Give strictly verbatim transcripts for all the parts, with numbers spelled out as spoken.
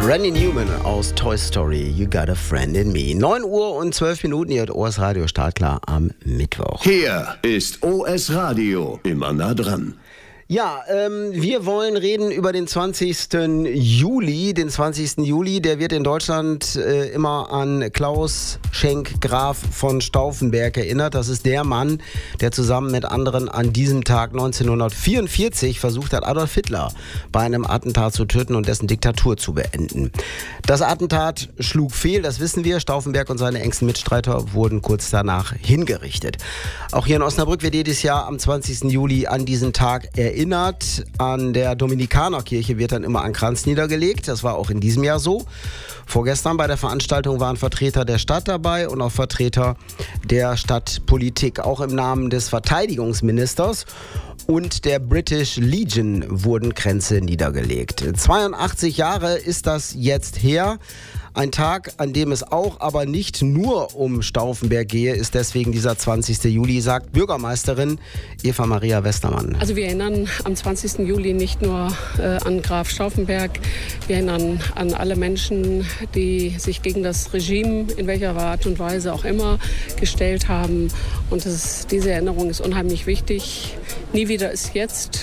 Randy Newman aus Toy Story, You Got a Friend in Me. neun Uhr und zwölf Minuten, ihr hört O S Radio startklar am Mittwoch. Hier ist O S Radio, immer nah dran. Ja, ähm, wir wollen reden über den zwanzigsten Juli. Den zwanzigsten Juli, der wird in Deutschland äh, immer an Klaus Schenk Graf von Stauffenberg erinnert. Das ist der Mann, der zusammen mit anderen an diesem Tag neunzehnhundertvierundvierzig versucht hat, Adolf Hitler bei einem Attentat zu töten und dessen Diktatur zu beenden. Das Attentat schlug fehl, das wissen wir. Stauffenberg und seine engsten Mitstreiter wurden kurz danach hingerichtet. Auch hier in Osnabrück wird jedes Jahr am zwanzigsten Juli an diesen Tag erinnert. Erinnert. An der Dominikanerkirche wird dann immer ein Kranz niedergelegt. Das war auch in diesem Jahr so. Vorgestern bei der Veranstaltung waren Vertreter der Stadt dabei und auch Vertreter der Stadtpolitik. Auch im Namen des Verteidigungsministers und der British Legion wurden Kränze niedergelegt. zweiundachtzig Jahre ist das jetzt her. Ein Tag, an dem es auch, aber nicht nur um Stauffenberg gehe, ist deswegen dieser zwanzigsten Juli, sagt Bürgermeisterin Eva Maria Westermann. Also wir erinnern am zwanzigsten Juli nicht nur äh, an Graf Stauffenberg, wir erinnern an alle Menschen, die sich gegen das Regime in welcher Art und Weise auch immer gestellt haben. Und das ist, diese Erinnerung ist unheimlich wichtig. Nie wieder ist jetzt.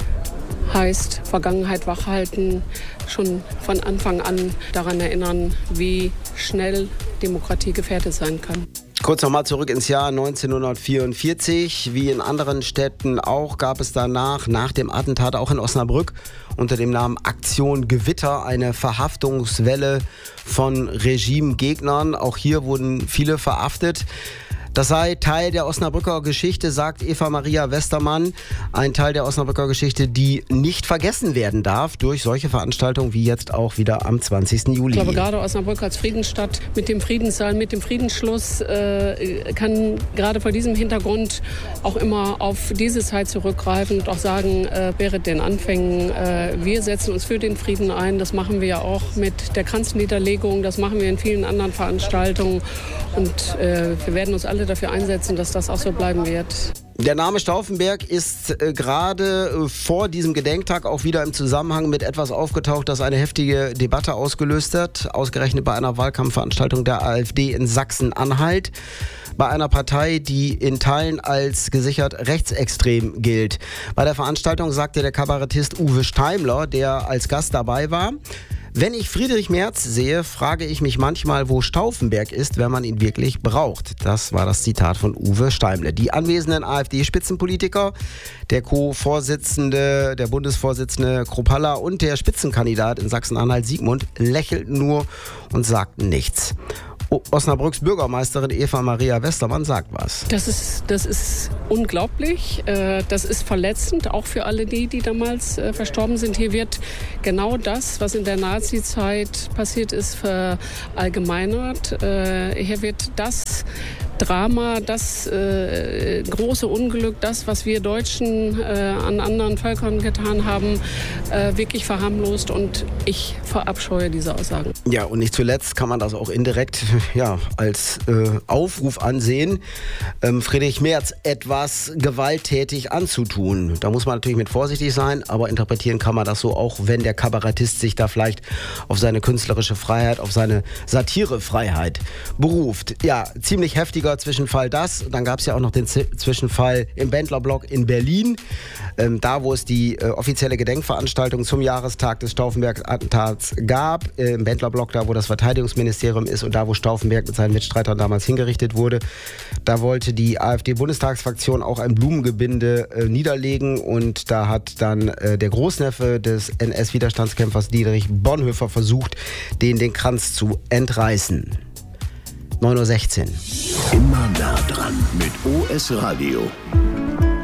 Heißt Vergangenheit wachhalten, schon von Anfang an daran erinnern, wie schnell Demokratie gefährdet sein kann. Kurz nochmal zurück ins Jahr neunzehnhundertvierundvierzig. Wie in anderen Städten auch gab es danach, nach dem Attentat auch in Osnabrück, unter dem Namen Aktion Gewitter eine Verhaftungswelle von Regimegegnern. Auch hier wurden viele verhaftet. Das sei Teil der Osnabrücker Geschichte, sagt Eva Maria Westermann. Ein Teil der Osnabrücker Geschichte, die nicht vergessen werden darf durch solche Veranstaltungen wie jetzt auch wieder am zwanzigsten Juli. Ich glaube, gerade Osnabrück als Friedensstadt mit dem Friedenssaal, mit dem Friedensschluss äh, kann gerade vor diesem Hintergrund auch immer auf diese Zeit zurückgreifen und auch sagen, äh, während den Anfängen, äh, wir setzen uns für den Frieden ein. Das machen wir ja auch mit der Kranzniederlegung, das machen wir in vielen anderen Veranstaltungen und äh, wir werden uns alle dafür einsetzen, dass das auch so bleiben wird. Der Name Stauffenberg ist äh, gerade äh, vor diesem Gedenktag auch wieder im Zusammenhang mit etwas aufgetaucht, das eine heftige Debatte ausgelöst hat, ausgerechnet bei einer Wahlkampfveranstaltung der AfD in Sachsen-Anhalt. Bei einer Partei, die in Teilen als gesichert rechtsextrem gilt. Bei der Veranstaltung sagte der Kabarettist Uwe Steimler, der als Gast dabei war: Wenn ich Friedrich Merz sehe, frage ich mich manchmal, wo Stauffenberg ist, wenn man ihn wirklich braucht. Das war das Zitat von Uwe Steimler. Die anwesenden AfD-Spitzenpolitiker, der Co-Vorsitzende, der Bundesvorsitzende Kruppalla und der Spitzenkandidat in Sachsen-Anhalt Siegmund lächelten nur und sagten nichts. Osnabrücks Bürgermeisterin Eva Maria Westermann sagt was. Das ist, das ist unglaublich. Das ist verletzend, auch für alle die, die damals verstorben sind. Hier wird genau das, was in der Nazi-Zeit passiert ist, verallgemeinert. Hier wird das Drama, das äh, große Unglück, das, was wir Deutschen äh, an anderen Völkern getan haben, äh, wirklich verharmlost, und ich verabscheue diese Aussagen. Ja, und nicht zuletzt kann man das auch indirekt ja, als äh, Aufruf ansehen, ähm, Friedrich Merz etwas gewalttätig anzutun. Da muss man natürlich mit vorsichtig sein, aber interpretieren kann man das so, auch wenn der Kabarettist sich da vielleicht auf seine künstlerische Freiheit, auf seine Satirefreiheit beruft. Ja, ziemlich heftiger Zwischenfall das. Dann gab es ja auch noch den Z- Zwischenfall im Bendlerblock in Berlin. Ähm, da, wo es die äh, offizielle Gedenkveranstaltung zum Jahrestag des Stauffenberg-Attentats gab. Äh, Im Bendlerblock, da wo das Verteidigungsministerium ist und da, wo Stauffenberg mit seinen Mitstreitern damals hingerichtet wurde. Da wollte die AfD-Bundestagsfraktion auch ein Blumengebinde äh, niederlegen, und da hat dann äh, der Großneffe des N S-Widerstandskämpfers Dietrich Bonhoeffer versucht, den den Kranz zu entreißen. neun Uhr sechzehn. Immer nah dran mit O S Radio.